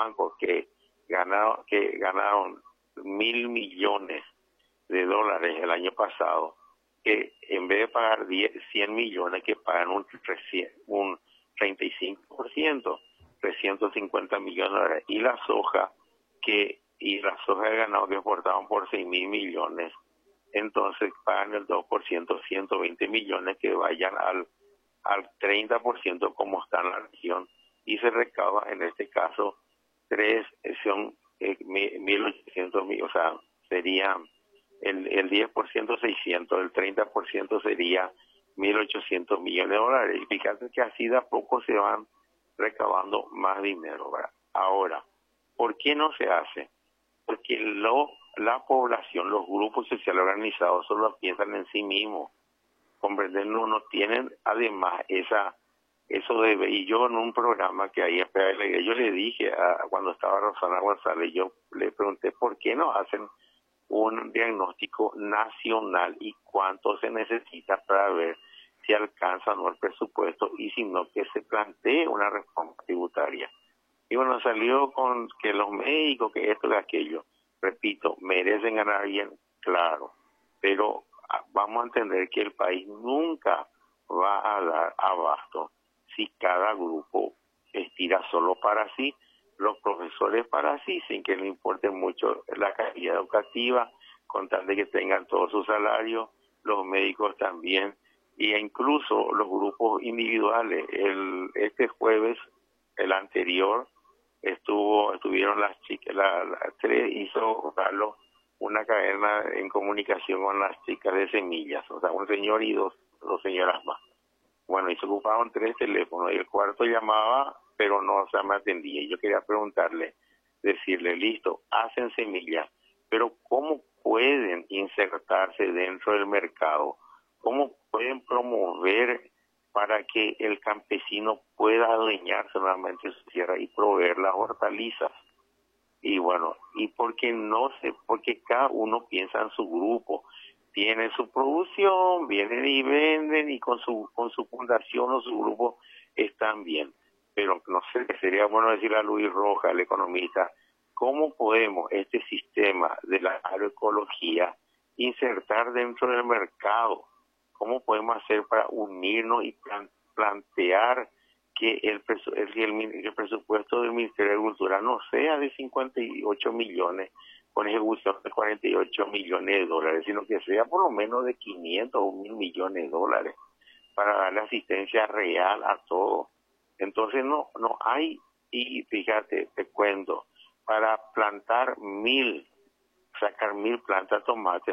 bancos que ganaron 1.000 millones de dólares el año pasado, que en vez de pagar 100 millones, que pagan un 35%, 350 millones de dólares. Y la soja de ganado que exportaban por 6.000 millones, entonces pagan el 2%, 120 millones que vayan al 30% como está en la región, y se recauda en este caso 1.800 millones, o sea, sería el 10% 600, el 30% sería 1.800 millones de dólares. Y fíjate que así de a poco se van recabando más dinero, ¿verdad? Ahora, ¿por qué no se hace? Porque la población, los grupos sociales organizados solo piensan en sí mismos, comprenden, no tienen además eso debe. Y yo en un programa que hay en PLG, yo le dije cuando estaba Rosana González, yo le pregunté por qué no hacen un diagnóstico nacional y cuánto se necesita para ver si alcanza o no el presupuesto, y si no, que se plantee una reforma tributaria. Y bueno, salió con que los médicos, que esto, que aquello. Repito, merecen ganar bien, claro, pero vamos a entender que el país nunca va a dar abasto si cada grupo estira solo para sí, los profesores para sí, sin que le importe mucho la calidad educativa, con tal de que tengan todo su salario, los médicos también, e incluso los grupos individuales. Este jueves, el anterior, estuvieron las chicas, hizo Carlos una cadena en comunicación con las chicas de semillas, o sea, un señor y dos señoras más. Bueno, y se ocupaban 3 teléfonos, y el cuarto llamaba, pero no, o sea, me atendía. Y yo quería preguntarle, decirle, listo, hacen semillas, pero ¿cómo pueden insertarse dentro del mercado? ¿Cómo pueden promover para que el campesino pueda adueñarse nuevamente de su tierra y proveer las hortalizas? Y bueno, y porque cada uno piensa en su grupo, tiene su producción, vienen y venden, y con su fundación o su grupo están bien. Pero no sé, sería bueno decirle a Luis Rojas, el economista, ¿cómo podemos este sistema de la agroecología insertar dentro del mercado? ¿Cómo podemos hacer para unirnos y plantear que el presupuesto del Ministerio de Agricultura no sea de 58 millones con ejecución de 48 millones de dólares, sino que sea por lo menos de 500 o 1.000 millones de dólares para darle asistencia real a todo? Entonces no hay, y fíjate, te cuento, para plantar sacar 1.000 plantas de tomate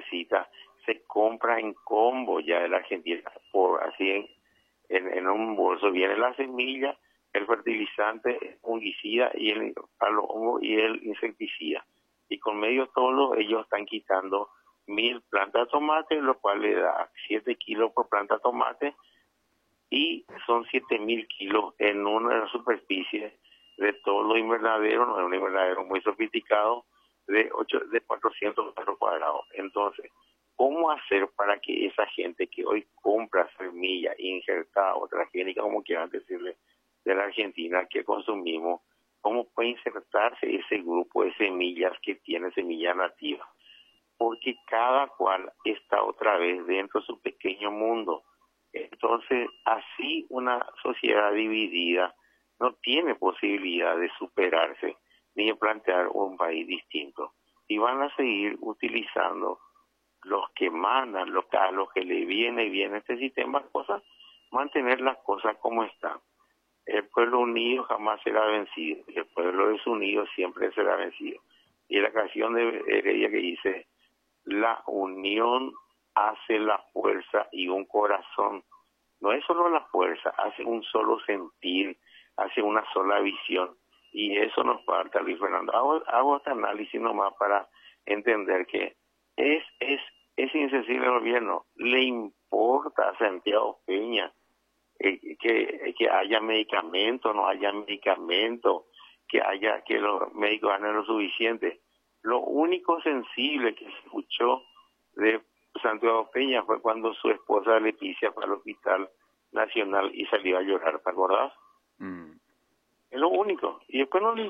se compra en combo ya de la Argentina, por así en un bolso viene la semilla, el fertilizante, el fungicida y el insecticida. Y con medio todo ellos están quitando 1.000 plantas de tomate, lo cual le da 7 kilos por planta de tomate, y son 7.000 kilos en una superficie de todo lo invernadero, no es un invernadero muy sofisticado, de 400 metros cuadrados. Entonces, ¿cómo hacer para que esa gente que hoy compra semillas injertadas o transgénicas, como quieran decirle, de la Argentina que consumimos, cómo puede insertarse ese grupo de semillas que tiene semilla nativa? Porque cada cual está otra vez dentro de su pequeño mundo. Entonces, así una sociedad dividida no tiene posibilidad de superarse ni de plantear un país distinto. Y van a seguir utilizando los que mandan, a los que le viene bien este sistema, mantener las cosas como están. El pueblo unido jamás será vencido, y el pueblo desunido siempre será vencido. Y la canción de Heredia que dice, la unión hace la fuerza y un corazón. No es solo la fuerza, hace un solo sentir, hace una sola visión. Y eso nos falta, Luis Fernando. Hago este análisis nomás para entender que es insensible al gobierno. Le importa a Santiago Peña que haya medicamentos, no haya medicamentos, que los médicos ganen lo suficiente. Lo único sensible que se escuchó de Santiago Peña fue cuando su esposa Leticia fue al Hospital Nacional y salió a llorar, ¿te acordás? Es lo único. Y después no le